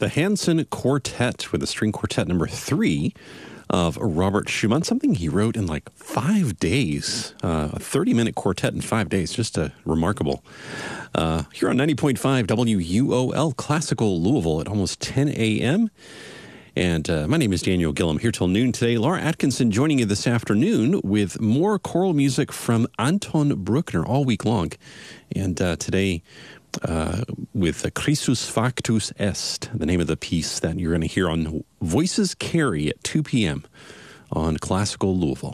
The Hanson Quartet with a string quartet number 3 of Robert Schumann, something he wrote in like 5 days, a 30-minute quartet in 5 days, just remarkable. Here on 90.5 WUOL Classical Louisville at almost 10 a.m., and my name is Daniel Gillum, here till noon today. Laura Atkinson joining you this afternoon with more choral music from Anton Bruckner all week long. And today with Christus Factus Est, the name of the piece that you're going to hear on Voices Carry at 2 p.m. on Classical Louisville.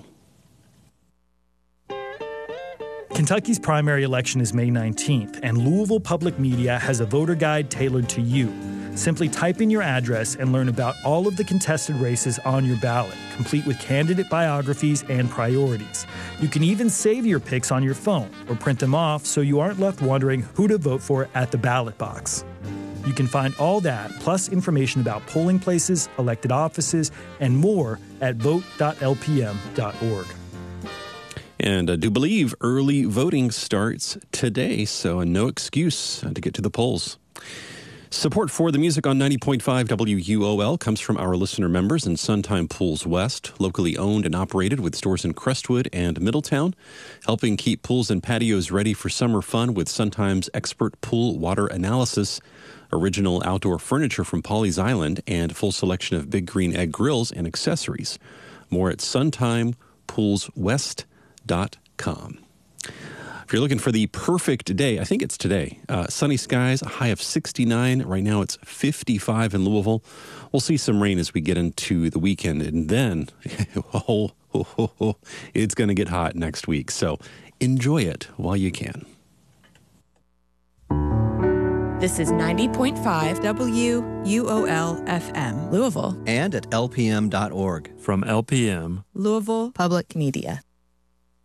Kentucky's primary election is May 19th, and Louisville Public Media has a voter guide tailored to you. Simply type in your address and learn about all of the contested races on your ballot, complete with candidate biographies and priorities. You can even save your picks on your phone or print them off so you aren't left wondering who to vote for at the ballot box. You can find all that, plus information about polling places, elected offices, and more at vote.lpm.org. And I do believe early voting starts today, so no excuse to get to the polls. Support for the music on 90.5 WUOL comes from our listener members in Suntime Pools West, locally owned and operated with stores in Crestwood and Middletown, helping keep pools and patios ready for summer fun with Suntime's expert pool water analysis, original outdoor furniture from Pawleys Island, and full selection of Big Green Egg grills and accessories. More at suntimepoolswest.com. If you're looking for the perfect day, I think it's today. Sunny skies, a high of 69. Right now it's 55 in Louisville. We'll see some rain as we get into the weekend. And then, it's going to get hot next week. So enjoy it while you can. This is 90.5 WUOL FM, Louisville. And at lpm.org. From LPM, Louisville Public Media.